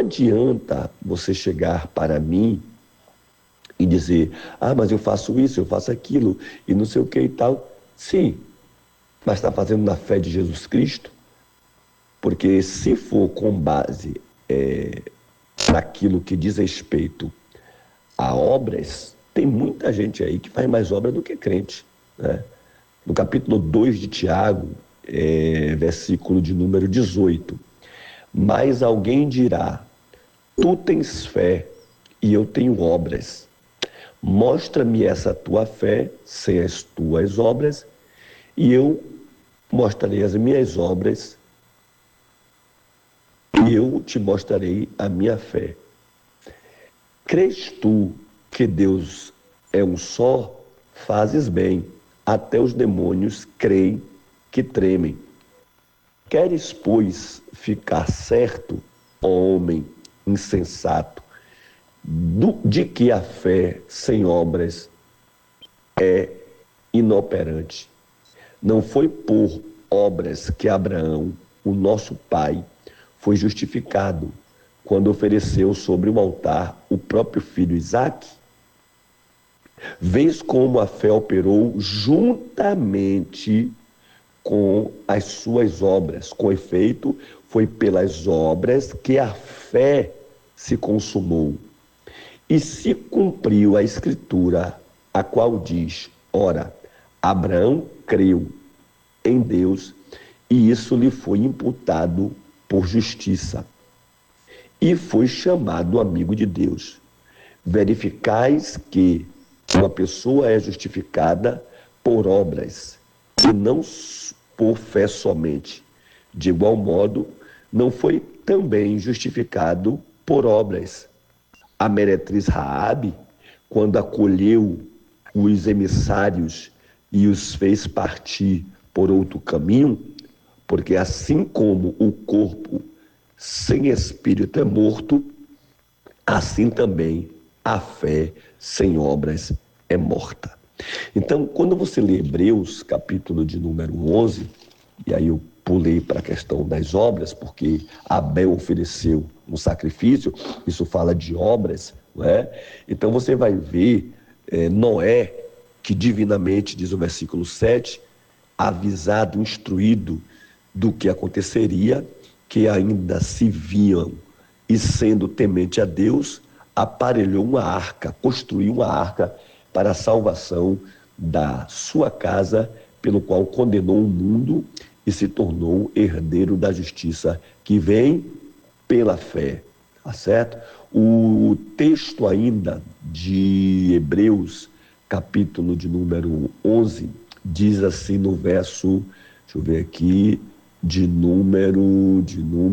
adianta você chegar para mim e dizer, mas eu faço isso, eu faço aquilo, e não sei o que e tal. Sim, mas está fazendo na fé de Jesus Cristo? Porque se for com base naquilo que diz respeito a obras, tem muita gente aí que faz mais obra do que crente, né? No capítulo 2 de Tiago, versículo de número 18, mas alguém dirá, tu tens fé e eu tenho obras. Mostra-me essa tua fé sem as tuas obras, e eu mostrarei as minhas obras, e eu te mostrarei a minha fé. Crês tu que Deus é um só? Fazes bem. Até os demônios creem que tremem. Queres, pois, ficar certo, ó homem insensato, de que a fé sem obras é inoperante. Não foi por obras que Abraão, o nosso pai, foi justificado quando ofereceu sobre o altar o próprio filho Isaque? Vês como a fé operou juntamente com as suas obras. Com efeito, foi pelas obras que a fé se consumou. E se cumpriu a escritura, a qual diz, ora, Abraão creu em Deus e isso lhe foi imputado por justiça. E foi chamado amigo de Deus. Verificais que uma pessoa é justificada por obras e não por fé somente. De igual modo, não foi também justificado por obras a meretriz Raabe, quando acolheu os emissários e os fez partir por outro caminho, porque assim como o corpo sem espírito é morto, assim também a fé sem obras é morta. Então, quando você lê Hebreus, capítulo de número 11, e aí eu pulei para a questão das obras, porque Abel ofereceu um sacrifício, isso fala de obras, não é? Então você vai ver Noé, que divinamente, diz o versículo 7, avisado, instruído do que aconteceria, que ainda se viam e sendo temente a Deus, aparelhou uma arca, construiu uma arca para a salvação da sua casa, pelo qual condenou o mundo e se tornou herdeiro da justiça que vem pela fé, tá certo? O texto ainda de Hebreus, capítulo de número 11, diz assim no verso, deixa eu ver aqui, de número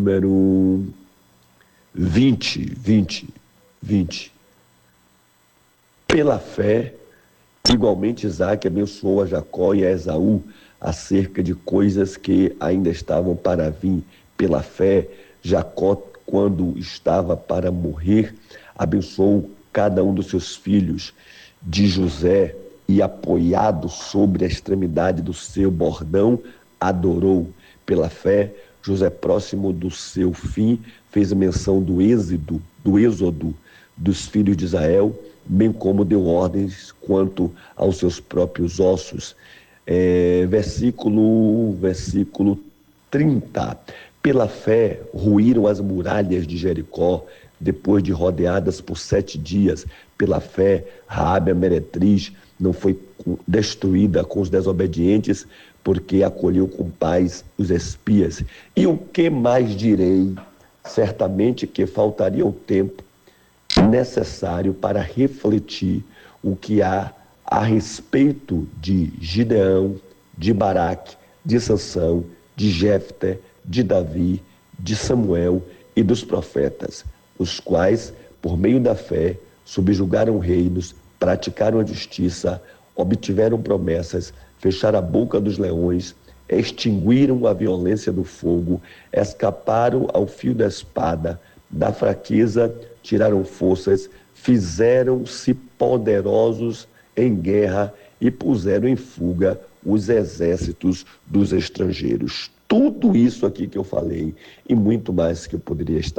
20. Pela fé, igualmente Isaque abençoou a Jacó e a Esaú acerca de coisas que ainda estavam para vir. Pela fé, Jacó, quando estava para morrer, abençoou cada um dos seus filhos de José e, apoiado sobre a extremidade do seu bordão, adorou. Pela fé, José, próximo do seu fim, fez menção do êxodo dos filhos de Israel, bem como deu ordens quanto aos seus próprios ossos. Versículo 30. Pela fé, ruíram as muralhas de Jericó, depois de rodeadas por 7 dias. Pela fé, Raabe, a meretriz, não foi destruída com os desobedientes, porque acolheu com paz os espias. E o que mais direi? Certamente que faltaria o tempo necessário para refletir o que há a respeito de Gideão, de Baraque, de Sansão, de Jefté, de Davi, de Samuel e dos profetas, os quais, por meio da fé, subjugaram reinos, praticaram a justiça, obtiveram promessas, fecharam a boca dos leões, extinguiram a violência do fogo, escaparam ao fio da espada, da fraqueza tiraram forças, fizeram-se poderosos em guerra e puseram em fuga os exércitos dos estrangeiros. Tudo isso aqui que eu falei e muito mais que eu poderia estar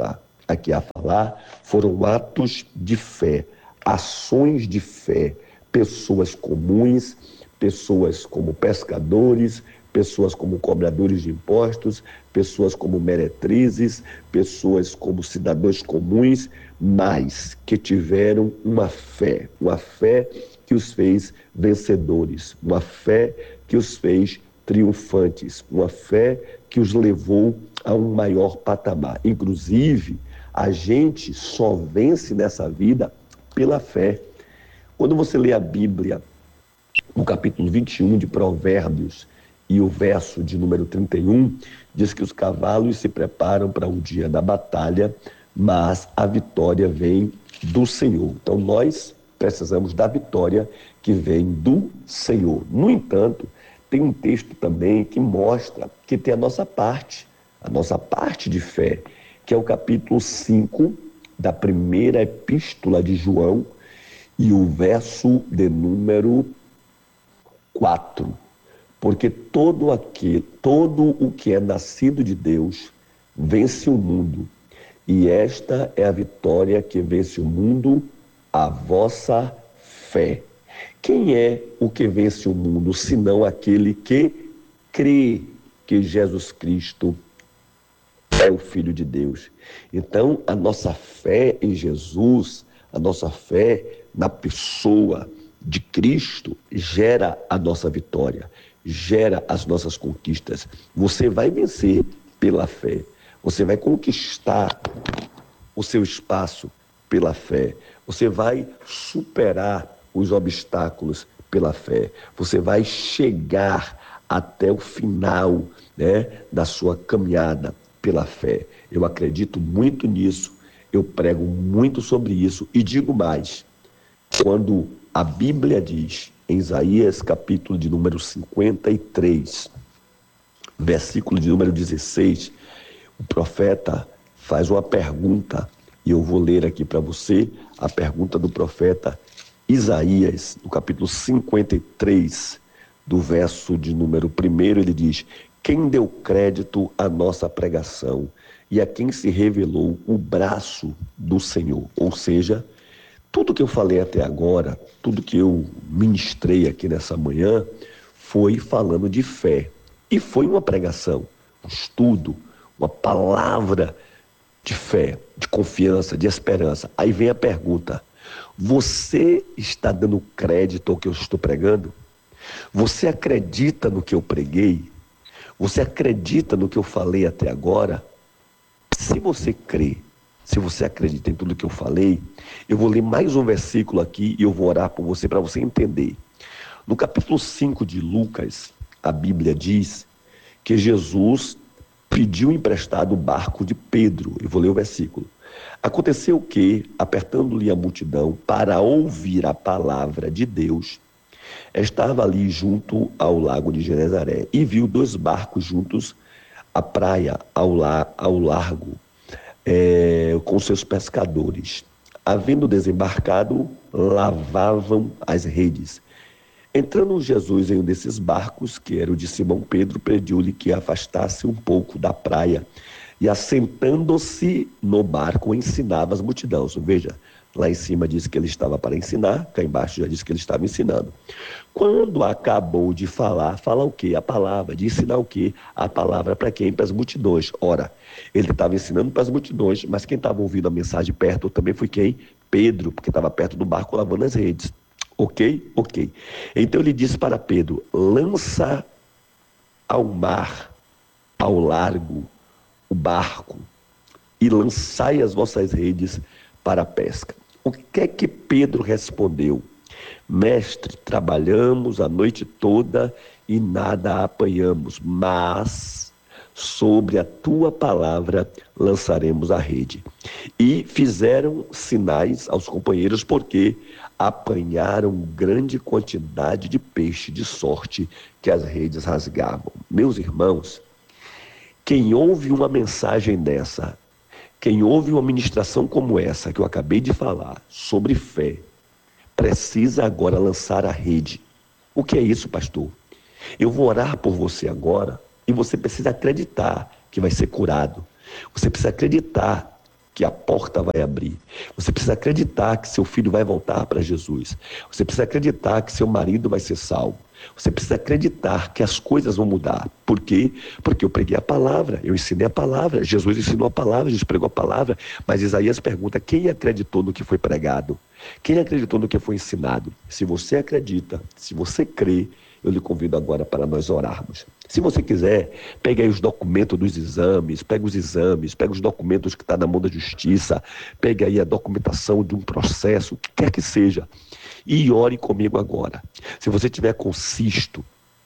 aqui a falar foram atos de fé, ações de fé, pessoas comuns, pessoas como pescadores, pessoas como cobradores de impostos, pessoas como meretrizes, pessoas como cidadãos comuns, mas que tiveram uma fé que os fez vencedores, uma fé que os fez triunfantes, uma fé que os levou a um maior patamar. Inclusive, a gente só vence nessa vida pela fé. Quando você lê a Bíblia, no capítulo 21 de Provérbios, e o verso de número 31, diz que os cavalos se preparam para o dia da batalha, mas a vitória vem do Senhor. Então nós precisamos da vitória que vem do Senhor. No entanto, tem um texto também que mostra que tem a nossa parte de fé, que é o capítulo 5 da primeira epístola de João e o verso de número 4. Porque todo o que é nascido de Deus vence o mundo. E esta é a vitória que vence o mundo, a vossa fé. Quem é o que vence o mundo, senão aquele que crê que Jesus Cristo é o Filho de Deus? Então, a nossa fé em Jesus, a nossa fé na pessoa de Cristo gera a nossa vitória, gera as nossas conquistas. Você vai vencer pela fé. Você vai conquistar o seu espaço pela fé. Você vai superar os obstáculos pela fé. Você vai chegar até o final, da sua caminhada pela fé. Eu acredito muito nisso. Eu prego muito sobre isso e digo mais. Quando a Bíblia diz, em Isaías capítulo de número 53, versículo de número 16, o profeta faz uma pergunta, e eu vou ler aqui para você a pergunta do profeta Isaías, no capítulo 53, do verso de número 1, ele diz: quem deu crédito à nossa pregação e a quem se revelou o braço do Senhor? Ou seja, tudo que eu falei até agora, tudo que eu ministrei aqui nessa manhã, foi falando de fé. E foi uma pregação, um estudo, uma palavra de fé, de confiança, de esperança. Aí vem a pergunta: você está dando crédito ao que eu estou pregando? Você acredita no que eu preguei? Você acredita no que eu falei até agora? Se você crê, se você acredita em tudo que eu falei, eu vou ler mais um versículo aqui e eu vou orar por você para você entender. No capítulo 5 de Lucas, a Bíblia diz que Jesus pediu emprestado o barco de Pedro. Eu vou ler o versículo. Aconteceu que, apertando-lhe a multidão para ouvir a palavra de Deus, estava ali junto ao lago de Genezaré e viu 2 barcos juntos à praia, ao largo, com seus pescadores. Havendo desembarcado, lavavam as redes. Entrando Jesus em um desses barcos, que era o de Simão Pedro, pediu-lhe que afastasse um pouco da praia e, assentando-se no barco, ensinava as multidões. Veja, lá em cima diz que ele estava para ensinar, cá embaixo já diz que ele estava ensinando. Quando acabou de falar, fala o quê? A palavra. De ensinar o quê? A palavra para quem? Para as multidões. Ora, ele estava ensinando para as multidões, mas quem estava ouvindo a mensagem perto também foi quem? Pedro, porque estava perto do barco lavando as redes. Ok? Ok. Então ele disse para Pedro: lança ao mar, ao largo, o barco, e lançai as vossas redes para a pesca. O que é que Pedro respondeu? Mestre, trabalhamos a noite toda e nada apanhamos, mas sobre a tua palavra lançaremos a rede. E fizeram sinais aos companheiros, porque apanharam grande quantidade de peixe, de sorte que as redes rasgavam. Meus irmãos, quem ouve uma mensagem dessa, quem ouve uma ministração como essa que eu acabei de falar, sobre fé, precisa agora lançar a rede. O que é isso, pastor? Eu vou orar por você agora e você precisa acreditar que vai ser curado. Você precisa acreditar que a porta vai abrir. Você precisa acreditar que seu filho vai voltar para Jesus. Você precisa acreditar que seu marido vai ser salvo. Você precisa acreditar que as coisas vão mudar. Por quê? Porque eu preguei a palavra, eu ensinei a palavra, Jesus ensinou a palavra, Jesus pregou a palavra, mas Isaías pergunta, quem acreditou no que foi pregado? Quem acreditou no que foi ensinado? Se você acredita, se você crê, eu lhe convido agora para nós orarmos. Se você quiser, pegue aí os documentos dos exames, pega os documentos que estão na mão da justiça, pegue aí a documentação de um processo, o que quer que seja, e ore comigo agora. Se você tiver com cisto,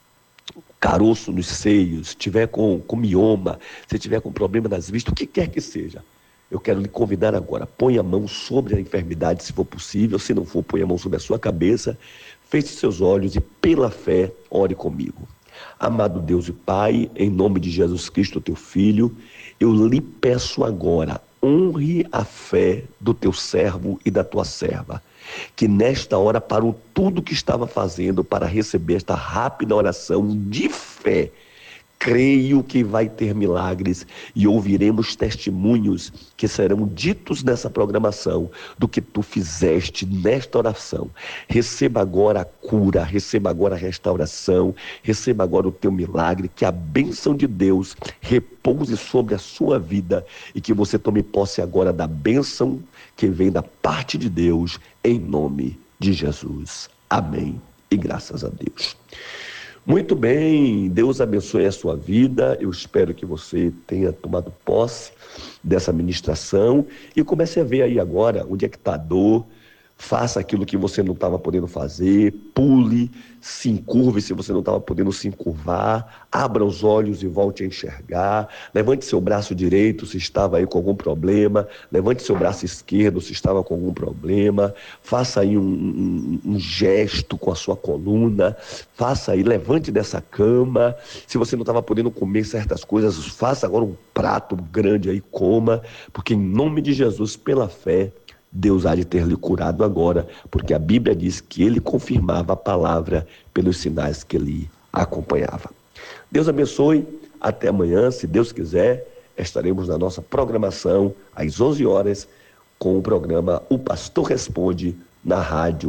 caroço nos seios, tiver com mioma, se tiver com problema nas vistas, o que quer que seja, eu quero lhe convidar agora, põe a mão sobre a enfermidade se for possível, se não for, põe a mão sobre a sua cabeça, feche seus olhos e pela fé, ore comigo. Amado Deus e Pai, em nome de Jesus Cristo, teu Filho, eu lhe peço agora, honre a fé do teu servo e da tua serva, que nesta hora parou tudo que estava fazendo para receber esta rápida oração de fé. Creio que vai ter milagres e ouviremos testemunhos que serão ditos nessa programação do que tu fizeste nesta oração. Receba agora a cura, receba agora a restauração, receba agora o teu milagre, que a bênção de Deus repouse sobre a sua vida e que você tome posse agora da bênção que vem da parte de Deus, em nome de Jesus. Amém e graças a Deus. Muito bem, Deus abençoe a sua vida, eu espero que você tenha tomado posse dessa ministração e comece a ver aí agora onde é que está a dor, faça aquilo que você não estava podendo fazer, pule, se encurve se você não estava podendo se encurvar, abra os olhos e volte a enxergar, levante seu braço direito se estava aí com algum problema, levante seu braço esquerdo se estava com algum problema, faça aí um gesto com a sua coluna, faça aí, levante dessa cama, se você não estava podendo comer certas coisas, faça agora um prato grande aí, coma, porque em nome de Jesus, pela fé, Deus há de ter lhe curado agora, porque a Bíblia diz que ele confirmava a palavra pelos sinais que ele acompanhava. Deus abençoe, até amanhã, se Deus quiser, estaremos na nossa programação às 11 horas com o programa O Pastor Responde na rádio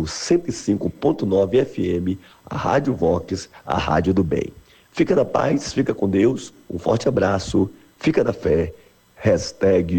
105.9 FM, a Rádio Vox, a Rádio do Bem. Fica na paz, fica com Deus, um forte abraço, fica na fé, hashtag